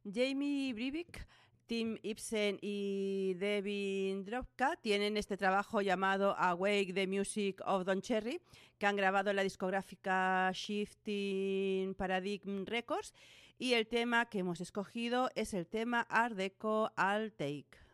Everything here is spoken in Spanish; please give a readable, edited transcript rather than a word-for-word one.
Jamie Brivik, Tim Ibsen y Devin Dropka tienen este trabajo llamado Awake the Music of Don Cherry, que han grabado en la discográfica Shifting Paradigm Records, y el tema que hemos escogido es el tema Art Deco I'll Take.